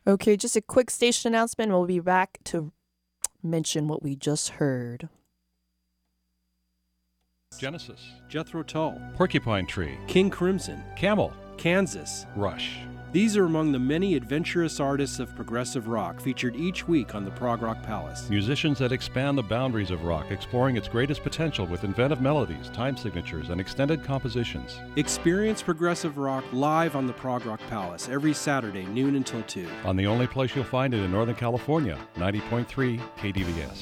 Okay, just a quick station announcement. We'll be back to mention what we just heard. Genesis, Jethro Tull, Porcupine Tree, King Crimson, Camel, Kansas. Rush. These are among the many adventurous artists of progressive rock featured each week on the Prog Rock Palace. Musicians that expand the boundaries of rock, exploring its greatest potential with inventive melodies, time signatures, and extended compositions. Experience progressive rock live on the Prog Rock Palace every Saturday, noon until 2. On the only place you'll find it in Northern California, 90.3 KDVS.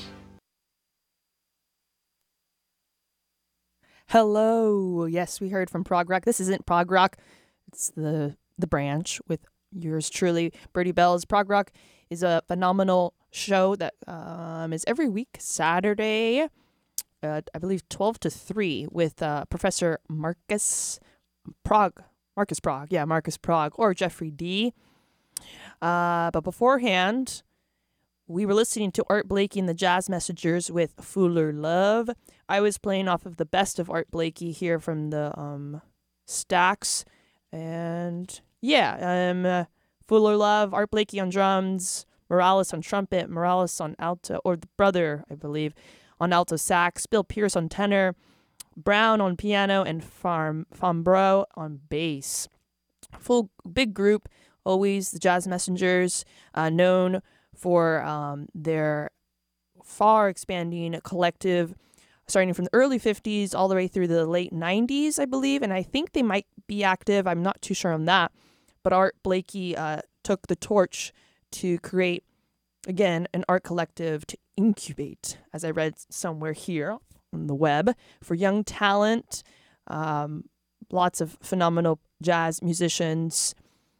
Hello. Yes, we heard from Prog Rock. This isn't Prog Rock. It's the branch with yours truly, Birdie Bells. Prog Rock is a phenomenal show that is every week, Saturday, I believe 12 to 3 with Professor Marcus Prog, or Jeffrey D. But beforehand, we were listening to Art Blakey and the Jazz Messengers with Fuller Love. I was playing off of the best of Art Blakey here from the stacks. And yeah, Fuller Love, Art Blakey on drums, Morales on trumpet, Morales on alto, or the brother, I believe, on alto sax, Bill Pierce on tenor, Brown on piano, and Fambro on bass. Full big group, always the Jazz Messengers, known for their far expanding collective, starting from the early 50s all the way through the late 90s, I believe. And I think they might be active. I'm not too sure on that. But Art Blakey took the torch to create, again, an art collective to incubate, as I read somewhere here on the web, for young talent, lots of phenomenal jazz musicians.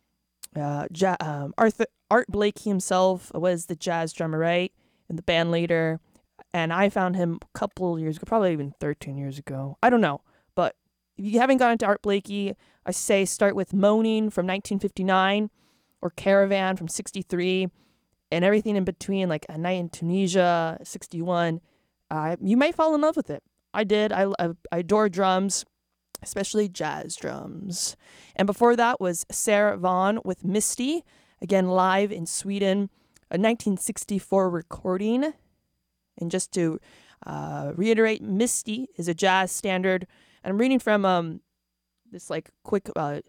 Art Blakey himself was the jazz drummer, right? And the band leader. And I found him a couple years ago, probably even 13 years ago. I don't know. But if you haven't gotten into Art Blakey, I say start with Moaning from 1959 or Caravan from 63 and everything in between, like A Night in Tunisia, 61. You might fall in love with it. I did. I adore drums, especially jazz drums. And before that was Sarah Vaughan with Misty, again live in Sweden, a 1964 recording. And just to reiterate, Misty is a jazz standard. And I'm reading from this like quick,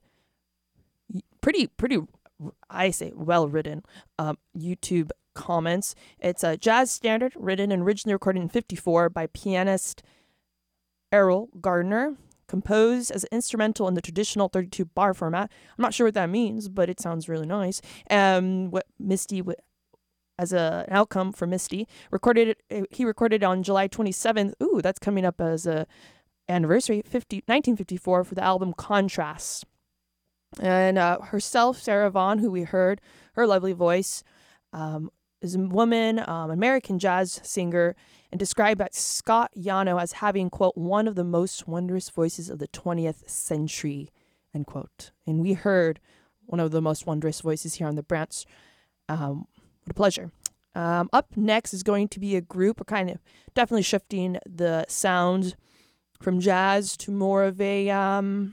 pretty, I say well-written YouTube comments. It's a jazz standard written and originally recorded in 1954 by pianist Errol Gardner, composed as an instrumental in the traditional 32-bar format. I'm not sure what that means, but it sounds really nice. What Misty as an outcome for Misty, he recorded it on July 27th. Ooh, that's coming up as a anniversary, 1954, for the album Contrasts. And herself, Sarah Vaughan, who we heard, her lovely voice, is a woman, American jazz singer, and described by Scott Yano as having, quote, one of the most wondrous voices of the 20th century, end quote. And we heard one of the most wondrous voices here on the branch. What a pleasure. Up next is going to be a group. We're kind of definitely shifting the sound from jazz to more of a, I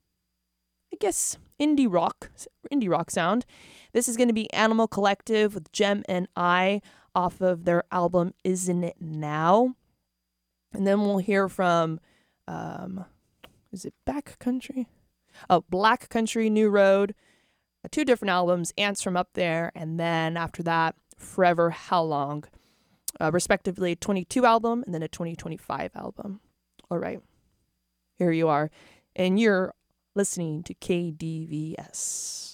guess, indie rock sound. This is going to be Animal Collective with Gem and I off of their album Isn't It Now? And then we'll hear from, is it Backcountry? Oh, Black Country, New Road. 2 different albums, Ants from Up There, and then after that, Forever How Long, respectively a 22 album and then a 2025 album. All right, here you are, and you're listening to KDVS.